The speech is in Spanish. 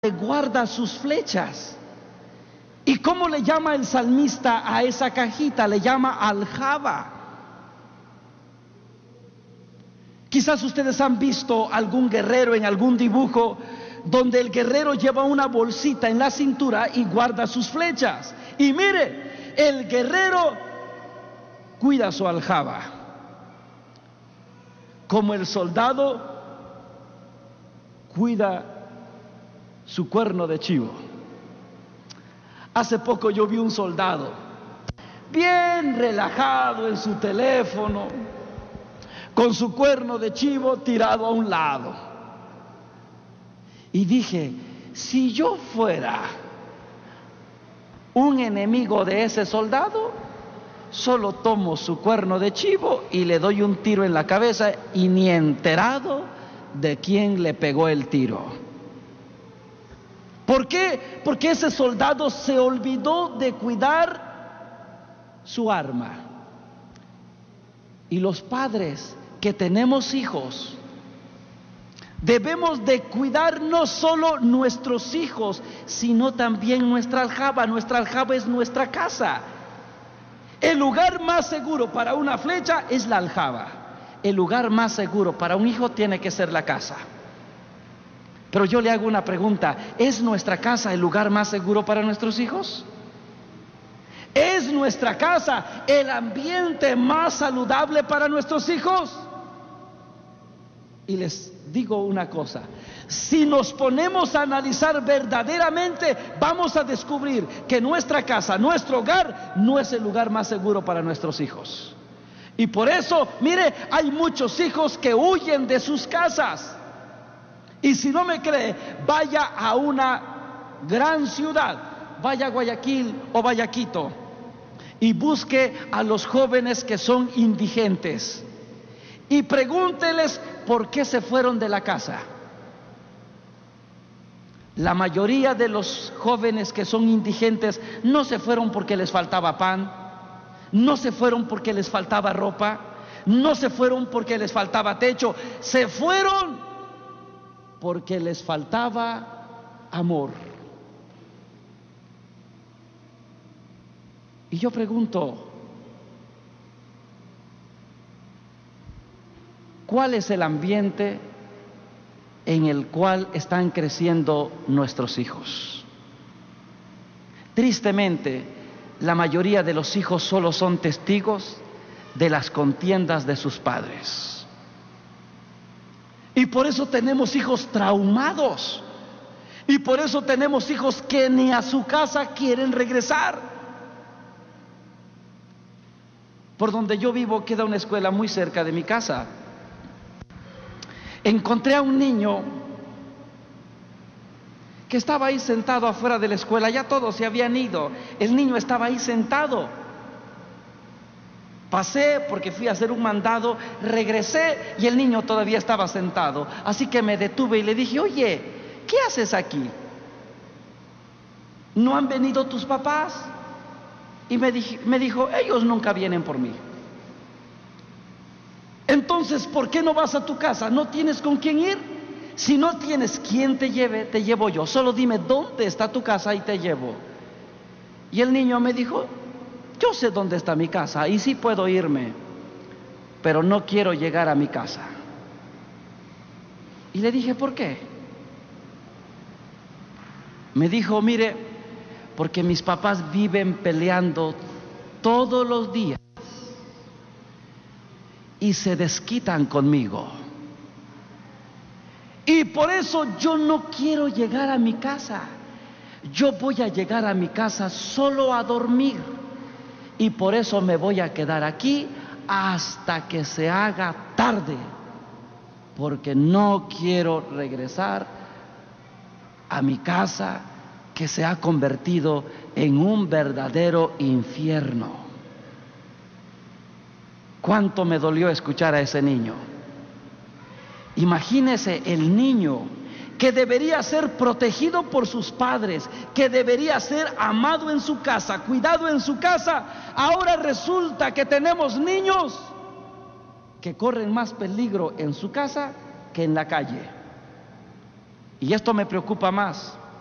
guarda sus flechas. ¿Y cómo le llama el salmista a esa cajita? Le llama aljaba. Quizás ustedes han visto algún guerrero en algún dibujo donde el guerrero lleva una bolsita en la cintura y guarda sus flechas. Y mire, el guerrero cuida su aljaba, como el soldado cuida su cuerno de chivo. Hace poco yo vi un soldado bien relajado en su teléfono, con su cuerno de chivo tirado a un lado. Y dije, si yo fuera un enemigo de ese soldado, solo tomo su cuerno de chivo y le doy un tiro en la cabeza y ni enterado de quién le pegó el tiro. ¿Por qué? Porque ese soldado se olvidó de cuidar su arma. Y los padres que tenemos hijos, debemos de cuidar no solo nuestros hijos, sino también nuestra aljaba. Nuestra aljaba es nuestra casa. El lugar más seguro para una flecha es la aljaba. El lugar más seguro para un hijo tiene que ser la casa. Pero yo le hago una pregunta, ¿es nuestra casa el lugar más seguro para nuestros hijos? ¿Es nuestra casa el ambiente más saludable para nuestros hijos? Y les digo una cosa, si nos ponemos a analizar verdaderamente, vamos a descubrir que nuestra casa, nuestro hogar, no es el lugar más seguro para nuestros hijos. Y por eso, mire, hay muchos hijos que huyen de sus casas. Y si no me cree, vaya a una gran ciudad, vaya a Guayaquil o vaya a Quito, y busque a los jóvenes que son indigentes y pregúnteles por qué se fueron de la casa. La mayoría de los jóvenes que son indigentes no se fueron porque les faltaba pan, no se fueron porque les faltaba ropa, no se fueron porque les faltaba techo, se fueron porque les faltaba amor. Y yo pregunto, ¿cuál es el ambiente en el cual están creciendo nuestros hijos? Tristemente, la mayoría de los hijos solo son testigos de las contiendas de sus padres. Y por eso tenemos hijos traumados. Y por eso tenemos hijos que ni a su casa quieren regresar. Por donde yo vivo queda una escuela muy cerca de mi casa. Encontré a un niño que estaba ahí sentado afuera de la escuela. Ya todos se habían ido. El niño estaba ahí sentado. Pasé porque fui a hacer un mandado, regresé y el niño todavía estaba sentado. Así que me detuve y le dije, oye, ¿qué haces aquí? ¿No han venido tus papás? Y me dijo, ellos nunca vienen por mí. Entonces, ¿por qué no vas a tu casa? ¿No tienes con quién ir? Si no tienes quien te lleve, te llevo yo. Solo dime dónde está tu casa y te llevo. Y el niño me dijo, yo sé dónde está mi casa y sí puedo irme, pero no quiero llegar a mi casa. Y le dije, ¿por qué? Me dijo, mire, porque mis papás viven peleando todos los días y se desquitan conmigo. Y por eso yo no quiero llegar a mi casa. Yo voy a llegar a mi casa solo a dormir. Y por eso me voy a quedar aquí hasta que se haga tarde, porque no quiero regresar a mi casa que se ha convertido en un verdadero infierno. ¿Cuánto me dolió escuchar a ese niño? Imagínese el niño que debería ser protegido por sus padres, que debería ser amado en su casa, cuidado en su casa. Ahora resulta que tenemos niños que corren más peligro en su casa que en la calle. Y esto me preocupa más,